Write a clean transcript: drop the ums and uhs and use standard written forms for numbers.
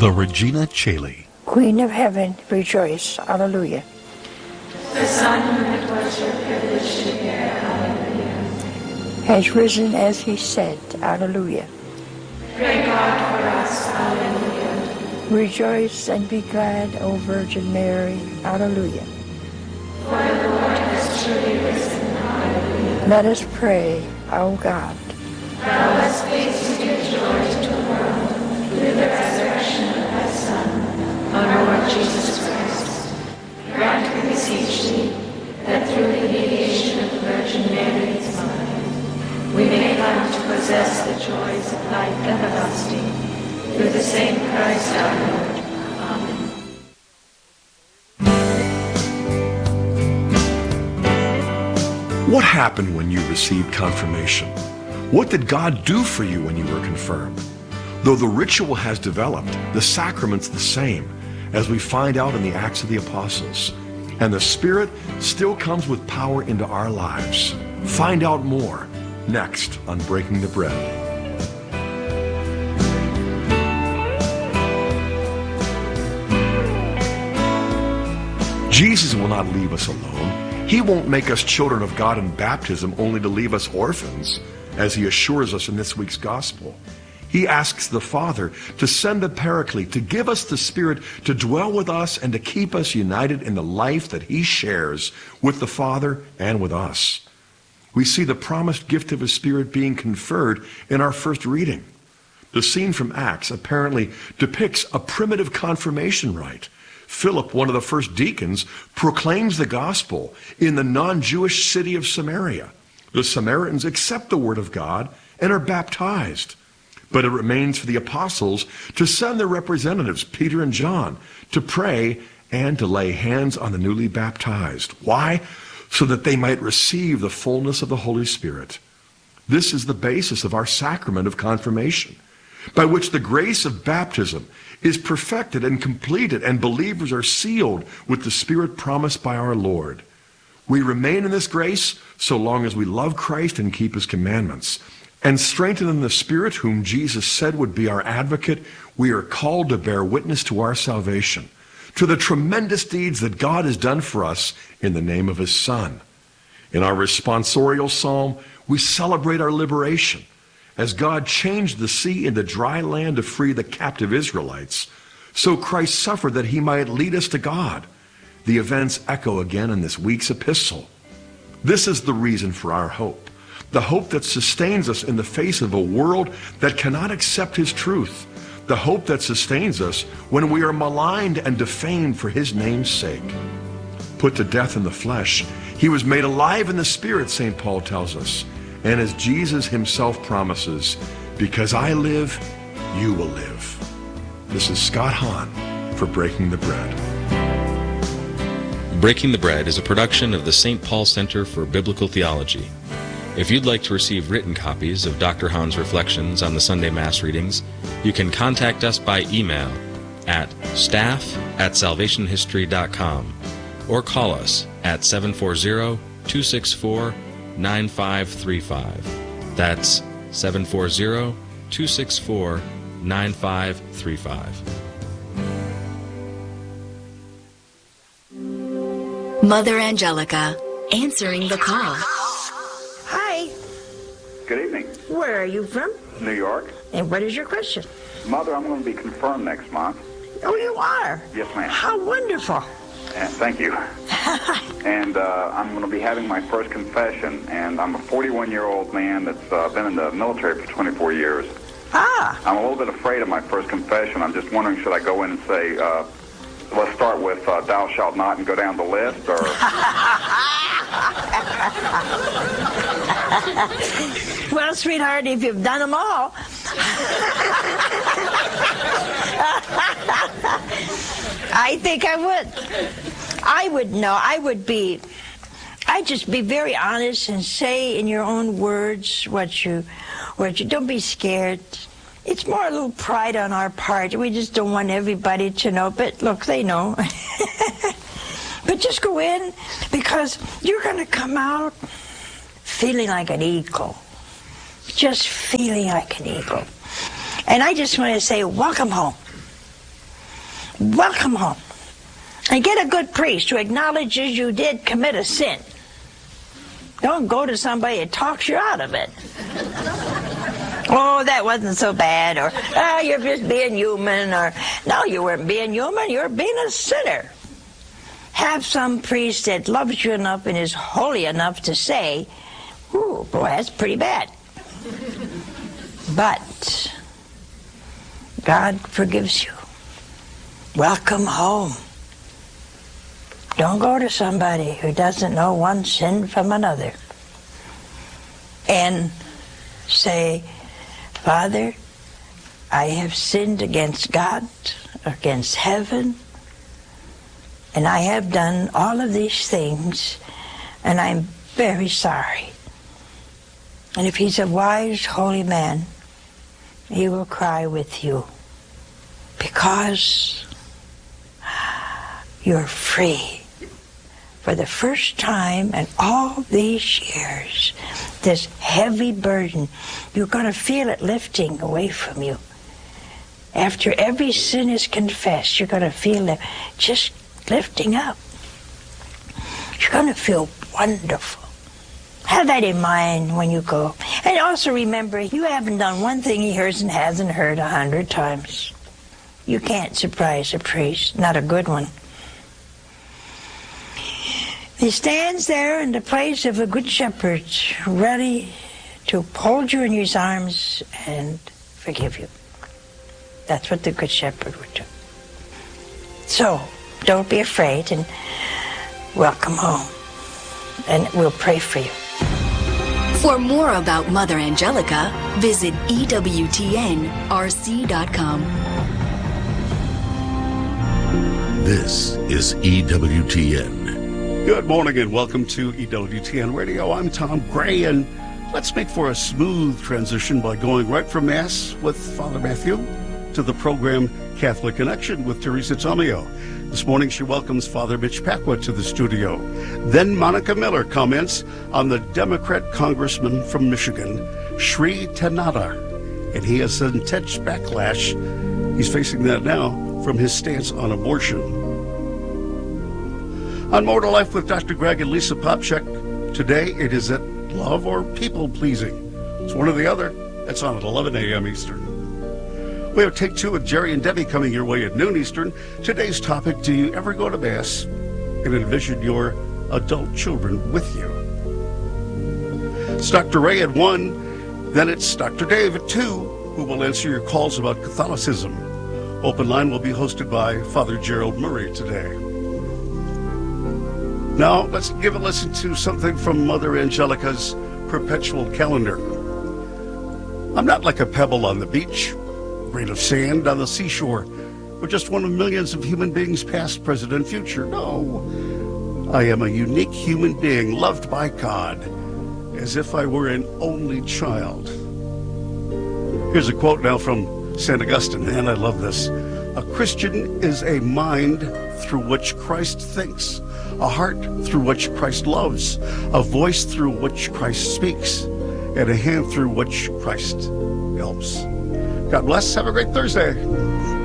The Regina Caeli. Queen of Heaven, rejoice. Hallelujah. The Son whom it was your privilege to bear, hallelujah, has risen as he said. Hallelujah. Pray God for us, hallelujah. Rejoice and be glad, O Virgin Mary. Hallelujah. For the Lord has truly risen, hallelujah. Let us pray, O God. Thou hast hastened to give joy to the world through the resurrection of thy Son, our Lord Jesus Christ. Grant, we beseech thee, that through the mediation of the Virgin Mary, his mother, we may come to possess the joys of life everlasting, through the same Christ our Lord. Amen. What happened when you received confirmation? What did God do for you when you were confirmed? Though the ritual has developed, the sacrament's the same, as we find out in the Acts of the Apostles. And the Spirit still comes with power into our lives. Find out more next on Breaking the Bread. Jesus will not leave us alone. He won't make us children of God in baptism only to leave us orphans, as he assures us in this week's gospel. He asks the Father to send the Paraclete, to give us the Spirit to dwell with us and to keep us united in the life that he shares with the Father and with us. We see the promised gift of his Spirit being conferred in our first reading. The scene from Acts apparently depicts a primitive confirmation rite. Philip, one of the first deacons, proclaims the gospel in the non-Jewish city of Samaria. The Samaritans accept the word of God and are baptized. But it remains for the apostles to send their representatives, Peter and John, to pray and to lay hands on the newly baptized. Why? So that they might receive the fullness of the Holy Spirit. This is the basis of our sacrament of confirmation, by which the grace of baptism is perfected and completed, and believers are sealed with the Spirit promised by our Lord. We remain in this grace so long as we love Christ and keep his commandments. And strengthened in the Spirit, whom Jesus said would be our advocate, we are called to bear witness to our salvation, to the tremendous deeds that God has done for us in the name of his Son. In our responsorial psalm, we celebrate our liberation, as God changed the sea into dry land to free the captive Israelites. So Christ suffered that he might lead us to God. The events echo again in this week's epistle. This is the reason for our hope. The hope that sustains us in the face of a world that cannot accept his truth. The hope that sustains us when we are maligned and defamed for his name's sake. Put to death in the flesh, he was made alive in the Spirit, St. Paul tells us. And as Jesus himself promises, because I live, you will live. This is Scott Hahn for Breaking the Bread. Breaking the Bread is a production of the St. Paul Center for Biblical Theology. If you'd like to receive written copies of Dr. Hahn's reflections on the Sunday Mass readings, you can contact us by email at staff@salvationhistory.com or call us at 740-264-9535. That's 740-264-9535. Mother Angelica, answering the call. Hi. Good evening. Where are you from? New York. And what is your question? Mother, I'm going to be confirmed next month. Oh, you are? Yes, ma'am. How wonderful. Thank you. And I'm going to be having my first confession, and I'm a 41-year-old man that's been in the military for 24 years. Ah. I'm a little bit afraid of my first confession. I'm just wondering, should I go in and say, let's start with thou shalt not and go down the list, or... Well, sweetheart, if you've done them all. I think I would. I'd just be very honest and say in your own words what you, don't be scared. It's more a little pride on our part. We just don't want everybody to know, but look, they know. But just go in, because you're going to come out feeling like an eagle. Just feeling like an eagle. And I just want to say, welcome home. welcome home. And get a good priest who acknowledges you did commit a sin. Don't go to somebody that talks you out of it. Oh, that wasn't so bad, or you're just being human, or no, you weren't being human, you're being a sinner. Have some priest that loves you enough and is holy enough to say, ooh, boy, that's pretty bad. But God forgives you. Welcome home. Don't go to somebody who doesn't know one sin from another. And say, Father, I have sinned against God, against heaven, and I have done all of these things, and I'm very sorry. And if he's a wise, holy man, he will cry with you, because you're free. For the first time in all these years, this heavy burden, you're going to feel it lifting away from you. After every sin is confessed, you're going to feel it just lifting up. You're going to feel wonderful. Have that in mind when you go. And also remember, you haven't done one thing he hasn't heard 100 times. You can't surprise a priest, not a good one. He stands there in the place of a good shepherd, ready to hold you in his arms and forgive you. That's what the good shepherd would do. So, don't be afraid, and welcome home. And we'll pray for you. For more about Mother Angelica, visit EWTNRC.com. This is EWTN. Good morning and welcome to EWTN Radio. I'm Tom Gray, and let's make for a smooth transition by going right from Mass with Father Matthew to the program Catholic Connection with Teresa Tomeo. This morning she welcomes Father Mitch Pacwa to the studio. Then Monica Miller comments on the Democrat congressman from Michigan, Sri Tenada, and he has an intense backlash. He's facing that now from his stance on abortion. On More to Life with Dr. Greg and Lisa Popchak, today it is at love or people-pleasing. It's one or the other. That's on at 11 a.m. Eastern. We have Take Two with Jerry and Debbie coming your way at noon Eastern. Today's topic, do you ever go to Mass and envision your adult children with you? It's Dr. Ray at 1, then it's Dr. Dave at 2, who will answer your calls about Catholicism. Open Line will be hosted by Father Gerald Murray today. Now, let's give a listen to something from Mother Angelica's perpetual calendar. I'm not like a pebble on the beach, a grain of sand on the seashore, or just one of millions of human beings, past, present, and future. No, I am a unique human being loved by God, as if I were an only child. Here's a quote now from St. Augustine, and I love this. A Christian is a mind through which Christ thinks, a heart through which Christ loves, a voice through which Christ speaks, and a hand through which Christ helps. God bless. Have a great Thursday.